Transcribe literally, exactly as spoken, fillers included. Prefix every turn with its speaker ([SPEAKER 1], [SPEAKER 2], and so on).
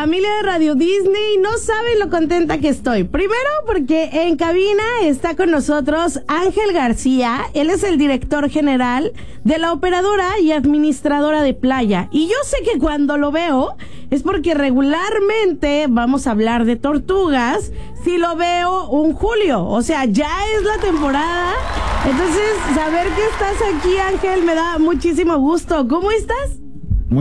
[SPEAKER 1] Familia de Radio Disney, no saben lo contenta que estoy. Primero porque en cabina está con nosotros Ángel García. Él es el director general de la operadora y administradora de Playa. Y yo sé que cuando lo veo es porque regularmente vamos a hablar de tortugas si lo veo un julio. O sea, ya es la temporada. Entonces, saber que estás aquí, Ángel, me da muchísimo gusto. ¿Cómo estás?